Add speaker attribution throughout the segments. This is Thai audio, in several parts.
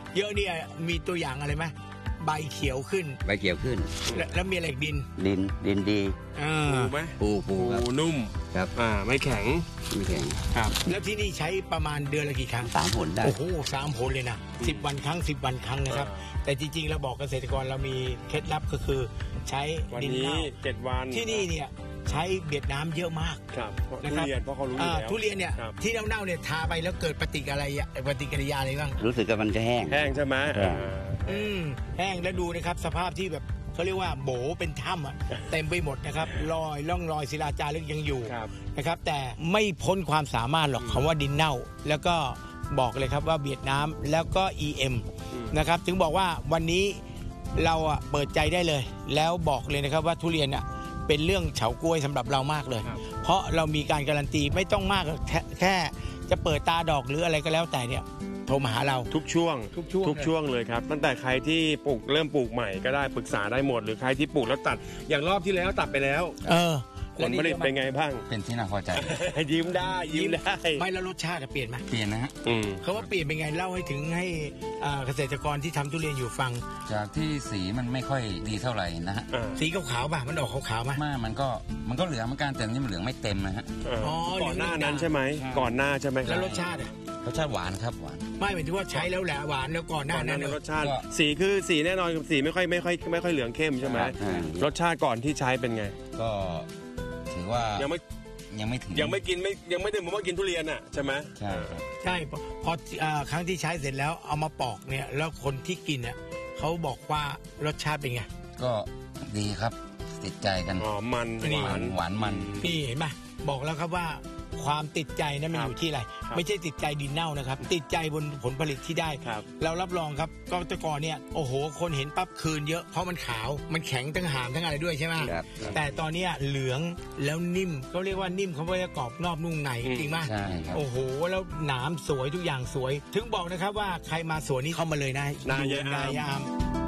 Speaker 1: เยอะเนี่ยมีตัวอย่างอะไรไหมใบเขียวขึ้นแล้วมีอะไรดิน
Speaker 2: ดี
Speaker 3: ปูไหม
Speaker 2: ปู
Speaker 3: นุ่ม
Speaker 2: ครับ
Speaker 3: ไม่แข็ง
Speaker 1: ครับแล้วที่นี่ใช้ประมาณเดือนละกี่ครั้ง
Speaker 2: 3 หนได้
Speaker 1: โอ้โห3 หนเลยนะ10 วันครั้ง10 วันครั้งนะครับแต่จริงๆเราบอกเกษตรกรเรามีเคล็ดลับก็คือใช้
Speaker 3: ดินนี้7 วัน
Speaker 1: ที่นี่เนี่ยใช้เวียดนามเยอะมาก
Speaker 3: นะครับเพราะเขารู้อยู่แล้ว
Speaker 1: ทุเรียนเนี่ยที่เน่าๆเนี่ยทาไปแล้วเกิดปฏิกิริยาอะไรบ้าง
Speaker 2: รู้สึกว่ามันจะแห้ง
Speaker 3: ใช่ไหม
Speaker 1: แห้งแล้วดูนะครับสภาพที่แบบเขาเรียกว่าโบเป็นถ้ำเต็มไปหมดนะครับร่องรอยศิลาจารึกยังอยู่นะครับแต่ไม่พ้นความสามารถหรอกคำว่าดินเน่าแล้วก็บอกเลยครับว่าเวียดนามแล้วก็ EM นะครับถึงบอกว่าวันนี้เราเปิดใจได้เลยแล้วบอกเลยนะครับว่าทุเรียนเป็นเรื่องเฉาก๊วยสำหรับเรามากเลยเพราะเรามีการการันตีไม่ต้องมากแค่จะเปิดตาดอกหรืออะไรก็แล้วแต่เนี่ยโทรมาหาเรา
Speaker 3: ทุกช่วงเลยครับตั้งแต่ใครที่เริ่มปลูกใหม่ก็ได้ปรึกษาได้หมดหรือใครที่ปลูกแล้วตัดอย่างรอบที่แล้วตัดไปแล้วผลผลิตเป็นไงบ้าง
Speaker 2: เป็นที่น่าพอใจ
Speaker 3: ยิ้มได้
Speaker 1: ไม่แล้วรสชาติเปลี่ยนไหม
Speaker 2: เปลี่ยนนะฮะ
Speaker 1: เขาว่าเปลี่ยนเป็นไงเล่าให้เกษตรกรที่ทำทุเรียนอยู่ฟัง
Speaker 2: จากที่สีมันไม่ค่อยดีเท่าไหร่นะฮะ
Speaker 1: สีขาวๆป่ะมันออกขาวๆไหม
Speaker 2: มันก็เหลืองเหมือนกันแต่นี่มันเหลืองไม่เต็มนะฮะ
Speaker 3: ก่อนหน้านั้นใช่ไหมก่อนหน้าใช่ไหม
Speaker 1: แล้วรสชาติ
Speaker 2: หวานครับหวาน
Speaker 1: ไม่หมายถึงว่าใช้แล้วแหละหวานแล้วก่อนหน้านั้น
Speaker 3: รสชาติสีแน่นอนสีไม่ค่อยเหลืองเข้มใช่ไหมรสชาติก่อนที่ใช้เป็นไง
Speaker 2: ก็ถือว่า
Speaker 3: ยังไม่ถึงยังไม่ถึงผมว่ากินทุเรียนใช่ไหม
Speaker 1: ใช่พอครั้งที่ใช้เสร็จแล้วเอามาปอกเนี่ยแล้วคนที่กินเขาบอกว่ารสชาติเป็นไง
Speaker 2: ก็ดีครับติดใจกัน
Speaker 3: มัน
Speaker 2: หวานมัน
Speaker 1: นี่เห็นไหมบอกแล้วครับว่าความติดใจนั้นมันอยู่ที่อะไรไม่ใช่ติดใจดินเน่านะครับติดใจบนผลผลิตที่ได้เรารับรองครับก็ตะกอนเนี่ยโอ้โหคนเห็นปั๊บคืนเยอะเพราะมันขาวมันแข็งทั้งหามทั้งอะไรด้วยใช่ไหมแต่ตอนนี้เหลืองแล้วนิ่มเขาเรียกว่านิ่มเขาไม่ได้กรอบนอกนุ่มในจริงไหมโอ้โหแล้วหนามสวยทุกอย่างสวยถึงบอกนะครับว่าใครมาสวนนี้เข้ามาเลยนะ
Speaker 3: นายาม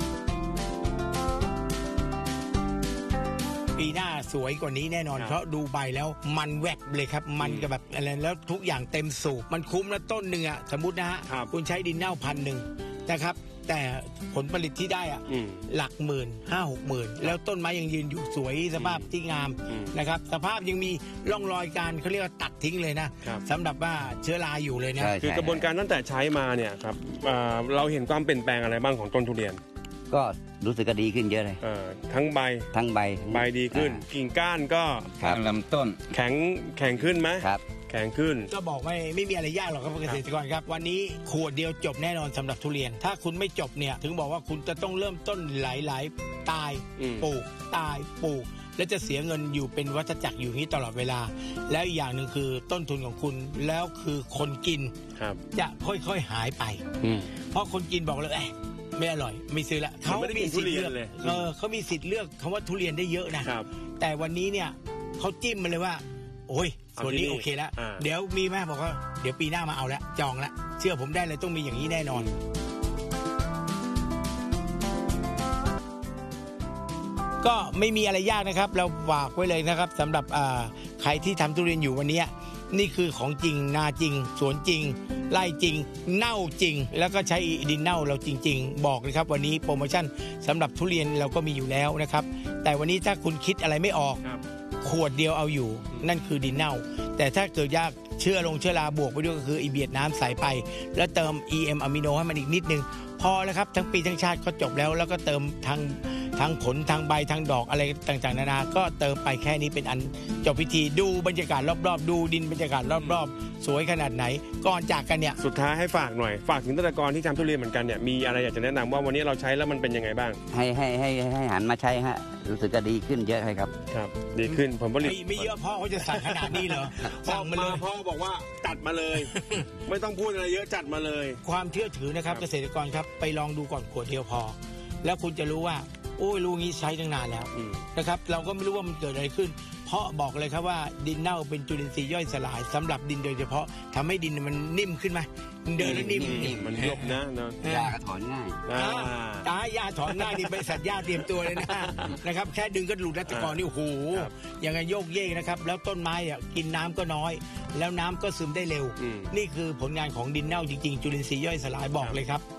Speaker 1: ปีหน้าสวยกว่านี้แน่นอนเพราะดูใบแล้วมันแวบเลยครับมันกับแบบอะไรแล้วทุกอย่างเต็มสูบมันคุ้มแล้วต้นหนึ่งสมมุตินะฮะคุณใช้ดินเน่า1,000นะครับแต่ผลผลิตที่ได้หลักหมื่น5-6 หมื่นแล้วต้นไม้ยังยืนอยู่สวยสภาพที่งามนะครับสภาพยังมีร่องรอยการเขาเรียกว่าตัดทิ้งเลยนะสำหรับว่าเชื้อราอยู่เลยนะ
Speaker 3: คือกระบวนการตั้งแต่ใช้มาเนี่ยครับเราเห็นความเปลี่ยนแปลงอะไรบ้างของต้นทุเรียน
Speaker 2: ก็รู้สึกก็ดีขึ้นเยอะเลย
Speaker 3: ทั้งใบดีขึ้นกิ่งก้านก็
Speaker 2: ลำต้น
Speaker 3: แข็งขึ้นไหม
Speaker 2: ครับ
Speaker 3: แข็งขึ้น
Speaker 1: ก็บอกไม่มีอะไรยากหรอกครับเกษตรกรครับวันนี้ขวดเดียวจบแน่นอนสำหรับทุเรียนถ้าคุณไม่จบเนี่ยถึงบอกว่าคุณจะต้องเริ่มต้นหลายตายปลูกตายปลูกและจะเสียเงินอยู่เป็นวัฏจักรอยู่นี้ตลอดเวลาแล้วอีกอย่างหนึ่งคือต้นทุนของคุณแล้วคือคนกินจะค่อยๆหายไปเพราะคนกินบอกเลยไม่อร่อยไม่ซื้อละเขามีสิทธิ์เลือกเขามีสิทธิ์เลือกคำว่าทุเรียนได้เยอะนะแต่วันนี้เนี่ยเขาจิ้มมาเลยว่าโอ้ยส่วนนี้โอเคแล้วเดี๋ยวมีแม่บอกว่าเดี๋ยวปีหน้ามาเอาแล้วจองแล้วเชื่อผมได้เลยต้องมีอย่างนี้แน่นอนก็ไม่มีอะไรยากนะครับเราฝากไว้เลยนะครับสำหรับใครที่ทำทุเรียนอยู่วันนี้นี่คือของจริงนาจริงสวนจริงไร่จริงเน่าจริงแล้วก็ใช้ดินเน่าเราจริงๆบอกเลยครับวันนี้โปรโมชั่นสำหรับทุเรียนเราก็มีอยู่แล้วนะครับแต่วันนี้ถ้าคุณคิดอะไรไม่ออกขวดเดียวเอาอยู่นั่นคือดินเน่าแต่ถ้าเกิดยากเชื้อราบวกไปด้วยก็คือเบียดน้ำใส่ไปแล้วเติม EM อะมิโนให้มันอีกนิดนึงพอแล้วครับทั้งปีทั้งชาติก็จบแล้วก็เติมทางผลทางใบทางดอกอะไรต่างๆนานาก็เติมไปแค่นี้เป็นอันจบพิธีดูบรรยากาศรอบๆดูดินบรรยากาศรอบๆสวยขนาดไหนก่อนจากกันเนี่ย
Speaker 3: สุดท้ายให้ฝากหน่อยฝากถึงเกษตรกรที่ทำทุเรียนเหมือนกันเนี่ยมีอะไรอยากจะแนะนำว่าวันนี้เราใช้แล้วมันเป็นยังไงบ้าง
Speaker 2: ให้หันมาใช้ฮะรู้สึกจะดีขึ้นเยอะครับ
Speaker 3: ดีขึ้นผลผลิต
Speaker 1: ไม่เยอะพ่อเขาจะสั่งขนาดนี้เหรอ
Speaker 3: สั่งมาเลยพ่อบอกว่าจัดมาเลยไม่ต้องพูดอะไรเยอะจัดมาเลย
Speaker 1: ความเชื่อถือนะครับเกษตรกรครับไปลองดูก่อนขวดเดียวพอแล้วคุณจะรู้ว่าโอ้ยรู้งี้ใช้ตั้งนานแล้วนะครับเราก็ไม่รู้ว่ามันเกิดอะไรขึ้นเพราะบอกเลยครับว่าดินเน่าเป็นจุลินทรีย์ย่อยสลายสำหรับดินโดยเฉพาะทำให้ดินมันนิ่มขึ้นไหมเดินแล้วนิ่ม
Speaker 3: มันยบนะ
Speaker 2: หญ้าก็ถอนง่าย
Speaker 1: หญ้าถอนง่ายนี่บริษัทหญ้าเตรียมตัวเลยนะครับแค่ดึงก็หลุดแล้วแต่ก่อนนี่โอ้โหยังไงโยกเยกนะครับแล้วต้นไม้กินน้ำก็น้อยแล้วน้ำก็ซึมได้เร็วนี่คือผลงานของดินเน่าจริงๆจุลินทรีย์ย่อยสลายบอกเลยครับ